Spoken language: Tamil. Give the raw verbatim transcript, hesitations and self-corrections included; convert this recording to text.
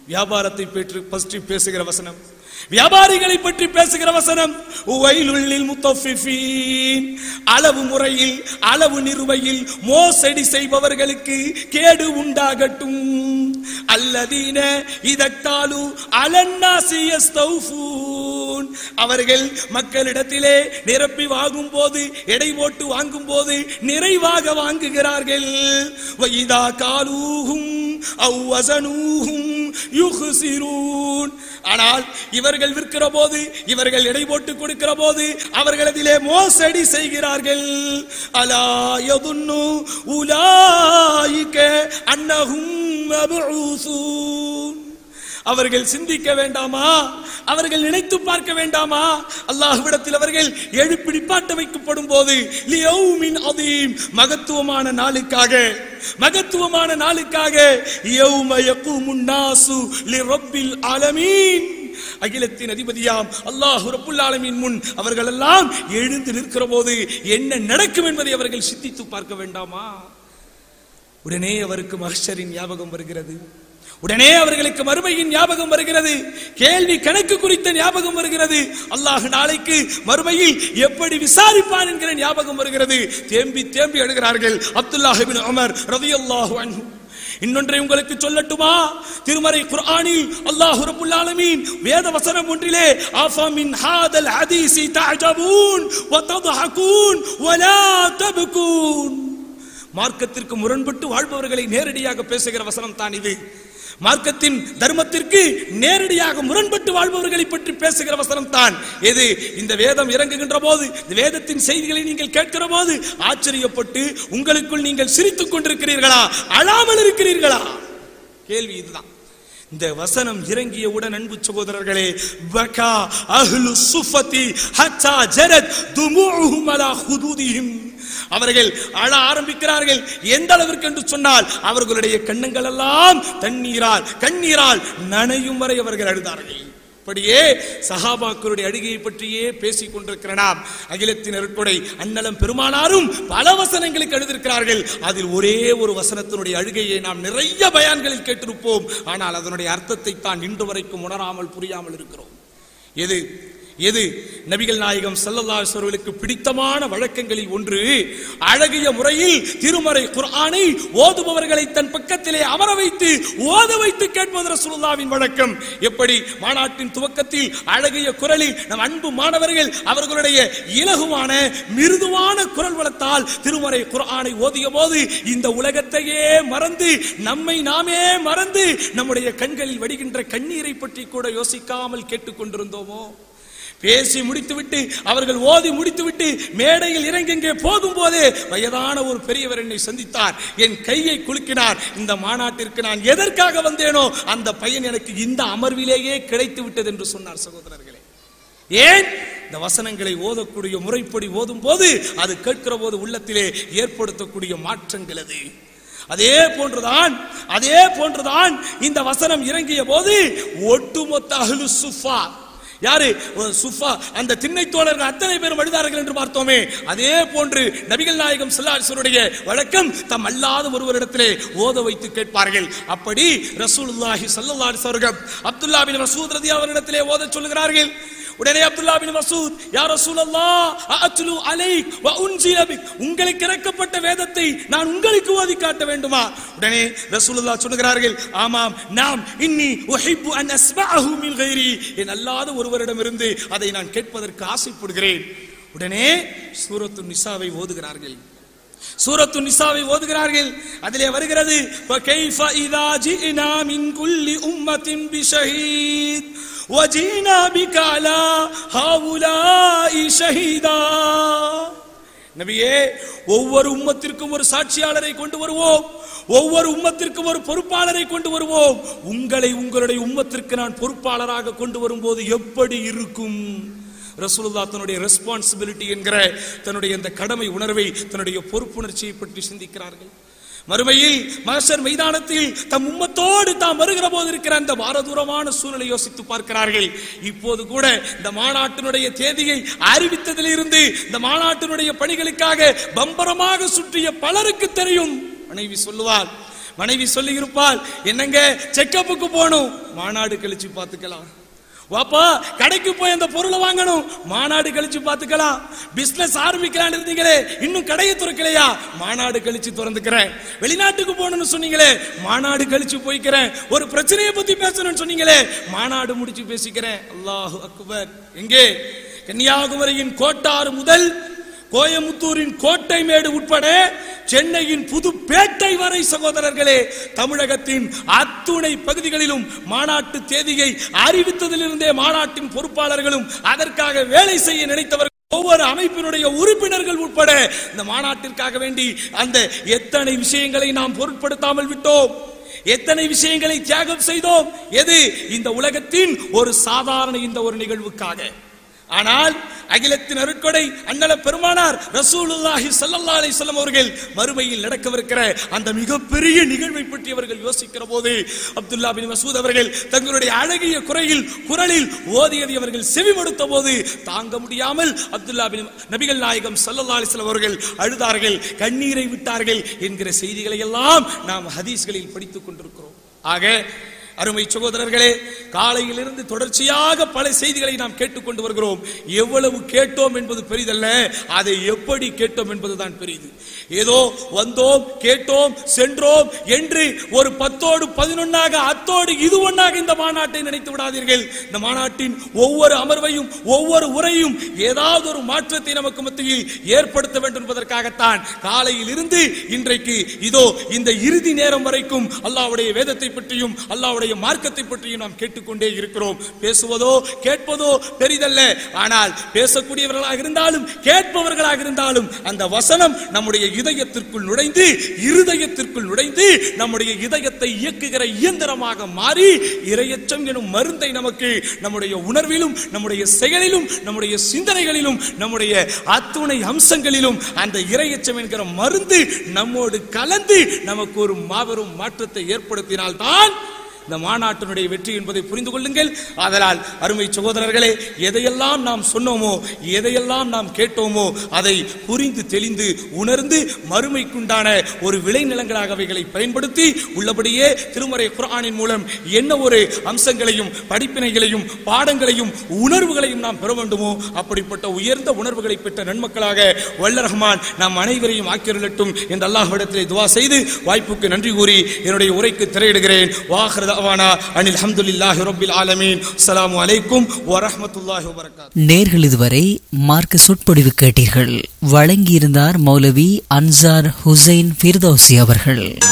வியாபாரத்தை பற்றி பேசுகிற வசனம், வியாபாரிகளை பற்றி பேசுகிற வசனம். உவைலுள்ளில் முத்தஃபிஃபீன், அளவு முறையில் அளவு நிறுவையில் மோசடி செய்பவர்களுக்கு கேடு உண்டாகட்டும். அல்லதீன இதக்தாலு அலன்னாசி யஸ்தௌஃபூன், அவர்கள் மக்களிடத்திலே நிரப்பி வாங்கும் போது, எடை போட்டு வாங்கும் போது நிறைவாக வாங்குகிறார்கள். வைதா காலூஹும் அவ் வஸனூஹும் யுக்ஸிரூன், ஆனால் இவர்கள் விற்கிற போது, இவர்கள் எடை போட்டு கொடுக்கிற போது அவர்கள் அதிலே மோசடி செய்கிறார்கள். அலா யதுன்னு உலாயிக அன்னஹும் மப்ஊஸூன், அவர்கள் சிந்திக்க வேண்டாமா? அவர்கள் நினைத்து பார்க்க வேண்டாமா? அல்லாஹ்விடத்தில் அவர்கள் எழுப்பி நிப்பாட்ட வைக்கப்படும் போது லியௌமின் அதீம், மகத்துவமான நாளுக்காக, மகத்துவமான நாளுக்காக. யௌம யகூமுன் நாசு லிரப்பில் ஆலமீன், அகிலத்தின் அதிபதியாம் அல்லாஹ் ரப்புல் ஆலமீன் முன் அவர்கள் எல்லாம் எழுந்து நிற்கிற போது என்ன நடக்கும் என்பதை அவர்கள் சிந்தித்து பார்க்க வேண்டாமா? உடனே அவருக்கு மஹ்ஷரின் ஞாபகம் வருகிறது, உடனே அவர்களுக்கு மறுமையின் ஞாபகம் வருகிறது, கேள்வி கணக்கு குறித்த ஞாபகம் வருகிறது, அல்லாஹ் நாளைக்கு மறுமையில் எப்படி விசாரிப்பான் என்கிற ஞாபகம் வருகிறது. தேம்பி தேம்பி எழுகிறார்கள் அப்துல்லாஹ் இப்னு உமர் ரலியல்லாஹு அன்ஹு. இன்னொன்றை உங்களுக்கு சொல்லட்டுமா? திருமறை குர்ஆனில் அல்லாஹ் ரப்புல் ஆலமீன் வேத வசனம் ஒன்றிலே ஆஃபா மின் ஹாதல் ஹதீஸி தஅஜபூன் வ தضحكون வலா தப்கூன், மார்க்கத்திற்கு முரண்பட்டு வாழ்பவர்களை நேரடியாக பேசுகிற வசனம் தான் இது. மார்க்கத்தின் தர்மத்திற்கு நேரடியாக முரண்பட்டு வாழ்பவர்களை பற்றி பேசுகிற வசனம் தான் எது? இந்த வேதம் இறங்குகின்ற போது, இந்த வேதத்தின் செய்திகளை நீங்கள் கேட்கிற போது ஆச்சரியப்பட்டு உங்களுக்குள் நீங்கள் சிரித்துக் கொண்டிருக்கிறீர்களா, அழாமல் இருக்கிறீர்களா? கேள்வி இதுதான். இந்த வசனம் இறங்கியவுடன் அன்பு சகோதரர்களே, பகா அஹ்லு சுஃபதி ஹத்தா ஜரத் துமுஉஹும் அலா ஹுதூதிஹிம், அவர்கள் அழ ஆரம்பிக்கிறார்கள். எந்த அளவிற்கு என்று சொன்னால் அவர்களுடைய கண்ணங்கள் எல்லாம் தண்ணீரால் கண்ணீரால் நனையும் வரை அவர்கள் அழுதார்கள். அப்படியே சஹாபாக்களுடைய அழுகையை பற்றியே பேசிக் கொண்டிருக்கிற நாம், அகிலத்தின் அருட்கொடை அன்னலம் பெருமானாரும் பல வசனங்களுக்கு எழுதியிருக்கிறார்கள். அதில் ஒரே ஒரு வசனத்தினுடைய அழுகையை நாம் நிறைய பயான்களில் கேட்டிருப்போம். ஆனால் அதனுடைய அர்த்தத்தை தான் இன்று வரைக்கும் உணராமல் புரியாமல் இருக்கிறோம். எது எது நபிகள் நாயகம் ஸல்லல்லாஹு அலைஹி வஸல்லுக்கு பிடித்தமான வழக்கங்களில் ஒன்று, அழகிய முறையில் திருமறை குர்ஆனை ஓதுபவர்களை தன் பக்கத்திலே அமர வைத்து ஓத வைத்து கேட்பது ரசூலுல்லாஹ்வின் வழக்கம். எப்படி மாநாட்டின் துவக்கத்தில் அழகிய குரலில் நம் அன்பு மாணவர்கள் அவர்களுடைய இலகுவான மிருதுவான குரல் வளத்தால் திருமறை குர்ஆனை ஓதிய போது இந்த உலகத்தையே மறந்து, நம்மை நாமே மறந்து, நம்முடைய கண்களில் வடிகின்ற கண்ணீரை பற்றி கூட யோசிக்காமல் கேட்டுக்கொண்டிருந்தோமோ? பேசி முடித்துவிட்டு அவர்கள் ஓதி முடித்துவிட்டு மேடையில் இறங்கி போகும் போதே வயதான ஒரு பெரியவர் என்னை சந்தித்தார். என் கையை குலுக்கினார். இந்த மாநாட்டிற்கு நான் எதற்காக வந்தேனோ அந்த பையன் எனக்கு இந்த அமர்விலேயே கிடைத்து விட்டது என்று சொன்னார். சகோதரர்களே, ஏன்? இந்த வசனங்களை ஓதக்கூடிய முறைப்படி ஓதும் போது அது கேட்கிற போது உள்ளத்திலே ஏற்படுத்தக்கூடிய மாற்றங்கள் அது. அதே போன்றுதான் அதே போன்றுதான் இந்த வசனம் இறங்கிய போது ஒட்டுமொத்த அஹ்லு சுஃபா, யாரு சுஃபா, அந்த திண்ணை தோழர்கள் அத்தனை பேரும் அழுதார்கள் என்று பார்த்தோமே, அதே போன்று நபிகள் நாயகம் ஸல்லல்லாஹு அலைஹி வஸல்லம் வழக்கம் தம் அல்லாத ஒருவரிடத்திலே ஓத வைத்து கேட்பார்கள். அப்படி ரசூலுல்லாஹி ஸல்லல்லாஹு அலைஹி வஸல்லம் அப்துல்லாஹ் பின் மஸ்ஊத் ரலியல்லாஹு அன்ஹு இடத்திலே ஓத சொல்கிறார்கள். உடனே அப்துல்லாஹ் பின் மஸ்ஊத், யா ரசூலல்லாஹ் அஅத்லு அலைக் வ உன்ஸில பிக், உங்களுக்கு இறக்கப்பட்ட வேதத்தை நான் உங்களுக்கு ஓதி காட்ட வேண்டுமா? உடனே ரசூலுல்லாஹ் சொல்கிறார்கள், ஆமாம், நாம் இன்னி உஹிப்பு அன் அஸ்மஅஹு மின் கைரி, என் அல்லாத ஒருவரிடமிருந்து அதை நான் கேட்பதற்கு ஆசைப்படுகிறேன். உடனே சூரத்து நிசாவை ஓதுகிறார்கள். சூரத்து நிசாவை ஓதுகிறார்கள். அதிலே வருகிறது, ஃபகைஃப இதா ஜினா மின் குல்லி உம்மத்தின் பிஷஹீத் வஜீனா பிக அலா ஹாவுலாஇ ஷஹீதா. நபியே, ஒவ்வொரு உம்மத்திற்கும் ஒரு சாட்சியாளரை கொண்டு வருவோம், ஒவ்வொரு உம்மத்திற்கும் ஒரு பொறுப்பாளரை கொண்டு வருவோம். உங்களை உங்களுடைய உம்மத்திற்கு நான் பொறுப்பாளராக கொண்டு வரும்போது எப்படி இருக்கும்? ரசூலுல்லாஹ் தன்னுடைய ரெஸ்பான்சிபிலிட்டி என்கிற தன்னுடைய இந்த கடமை உணர்வை, தன்னுடைய பொறுப்புணர்ச்சியை பற்றி சிந்திக்கிறார்கள். மறுமையில் மஹ்ஷர் மைதானத்தில் தம் உம்மத்தோடு தாம் வருகிற போது இருக்கிற அந்த பாரதூரமான சூழலை யோசித்து பார்க்கிறார்கள். இப்போது கூட இந்த மாநாட்டினுடைய தேதியை அறிவித்ததிலிருந்து இந்த மாநாட்டினுடைய பணிகளுக்காக பம்பரமாக சுற்றிய பலருக்கு தெரியும். மனைவி சொல்லுவார், மனைவி சொல்லி இருப்பாள், என்னங்க செக்கப்புக்கு போகணும், மாநாடு கழிச்சு பார்த்துக்கலாம். வாப்பா கடைக்கு போய் அந்த பொருளை வாங்கணும், மாநாடு கழிச்சு பார்த்துக்கலாம். பிசினஸ் ஆரம்பிக்கலான்னு இருந்தீங்களே, இன்னும் கடையை திறக்கலையா, மாநாடு கழிச்சு திறந்துக்கிறேன். வெளிநாட்டுக்கு போகணும்னு சொன்னீங்களே, மாநாடு கழிச்சு போய்க்கிறேன். ஒரு பிரச்சனையை பத்தி பேசணும்னு சொன்னீங்களே, மாநாடு முடிச்சு பேசிக்கிறேன். அல்லாஹு அக்பர். எங்கே? கன்னியாகுமரியின் கோட்டாறு முதல் கோயமுத்தூரின் கோட்டை மேடு உட்பட சென்னையின் புதுப்பேட்டை வரை சகோதரர்களே, தமிழகத்தின் அத்துணை பகுதிகளிலும் மாநாட்டு தேதியை அறிவித்ததிலிருந்தே மாநாட்டின் பொறுப்பாளர்களும் அதற்காக வேலை செய்ய நினைத்தவர்கள் ஒவ்வொரு அமைப்பினுடைய உறுப்பினர்கள் உட்பட இந்த மாநாட்டிற்காக வேண்டி அந்த எத்தனை விஷயங்களை நாம் பொருட்படுத்தாமல் விட்டோம், எத்தனை விஷயங்களை தியாகம் செய்தோம். எது? இந்த உலகத்தின் ஒரு சாதாரண இந்த ஒரு நிகழ்வுக்காக. ஆனால் அகிலத்தின் அருட்கொடை அண்ணல பெருமானார் ரசூலுல்லாஹி ஸல்லல்லாஹு அலைஹி வஸல்லம் அவர்கள் மறுமையில் நடக்கவிருக்கிற அந்த மிகப்பெரிய நிகழ்வை பற்றி அவர்கள் யோசிக்கிற போது அப்துல்லா பின் மசூத் அவர்கள் தங்களுடைய அழகிய குரலில் குரலில் ஓதியதை அவர்கள் செவிமடுத்த போது தாங்க முடியாமல் அப்துல்லா பின் நபிகள் நாயகம் ஸல்லல்லாஹு அலைஹி வஸல்லம் அவர்கள் அழுதார்கள், கண்ணீரை விட்டார்கள் என்கிற செய்திகளை எல்லாம் நாம் ஹதீஸ்களில் படித்துக் கொண்டிருக்கிறோம். ஆக அருமை சகோதரர்களே, காலையிலிருந்து தொடர்ச்சியாக பல செய்திகளை நாம் கேட்டுக்கொண்டு வருகிறோம். எவ்வளவு கேட்டோம் என்பது பெரிதல்ல, அதை எப்படி கேட்டோம் என்பதுதான் பெரிது. ஏதோ வந்தோம், கேட்டோம், சென்றோம் என்று ஒரு பத்தோடு பதினொன்னாக அத்தோடு இது ஒன்னாக இந்த மாநாட்டை நினைத்து விடாதீர்கள். இந்த மாநாட்டின் ஒவ்வொரு அமர்வையும் ஒவ்வொரு உரையும் ஏதாவது ஒரு மாற்றத்தை நமக்கு மத்தியில் ஏற்படுத்த வேண்டும் என்பதற்காகத்தான் காலையில் இருந்து இன்றைக்கு இதோ இந்த இறுதி நேரம் வரைக்கும் அல்லாஹ்வுடைய வேதத்தை பற்றியும் அல்லாஹ்வுடைய மார்க்கத்தை பற்றியும் நாம் கேட்டுக்கொண்டே இருக்கிறோம். பேசுவதோ கேட்பதோ பெரிதல்ல, ஆனால் பேசக்கூடியவர்களாக இருந்தாலும் கேட்பவர்களாக இருந்தாலும் அந்த வசனம் நம்முடைய இதயத்திற்குள் நுழைந்து இருதயத்திற்குள் நுழைந்து நம்முடைய இதயத்தை இயக்குகிற இயந்திரமாக மாறி இறையச்சம் எனும் மருந்தை நமக்கு நம்முடைய உணர்விலும் நம்முடைய செயலிலும் நம்முடைய சிந்தனைகளிலும் நம்முடைய அத்துணை அம்சங்களிலும் அந்த இறையச்சம் என்கிற மருந்து நம்மோடு கலந்து நமக்கு ஒரு மாபெரும் மாற்றத்தை ஏற்படுத்தினால்தான் இந்த மாநாட்டினுடைய வெற்றி என்பதை புரிந்து கொள்ளுங்கள். ஆதலால் அருமை சகோதரர்களே, எதையெல்லாம் நாம் சொன்னோமோ, எதையெல்லாம் நாம் கேட்டோமோ அதை புரிந்து தெளிந்து உணர்ந்து மறுமைக்குண்டான ஒரு விளைநிலங்களாக அவைகளை பயன்படுத்தி உள்ளபடியே திருமறை குர்ஆனின் மூலம் என்ன ஒரு அம்சங்களையும் படிப்பினைகளையும் பாடங்களையும் உணர்வுகளையும் நாம் பெற வேண்டுமோ அப்படிப்பட்ட உயர்ந்த உணர்வுகளை பெற்ற நன்மக்களாக வல்ல ரஹ்மான் நாம் அனைவரையும் ஆக்கிரலட்டும் என்று அல்லாஹ்விடத்திலே துஆ செய்து வாய்ப்புக்கு நன்றி கூறி என்னுடைய உரைக்கு திரையிடுகிறேன். வாஹிர் அனில் ஹம்துலில்லாஹி ரப்பில் ஆலமீன். அஸ்ஸலாமு அலைக்கும் வரஹ்மத்துல்லாஹி வபரகாத்துஹு. நேர்கள் இதுவரை மார்க்க சொற்பொழிவு கேட்டீர்கள். வழங்கியிருந்தார் மௌலவி அன்சார் ஹுசைன் ஃபிர்தௌசி அவர்கள்.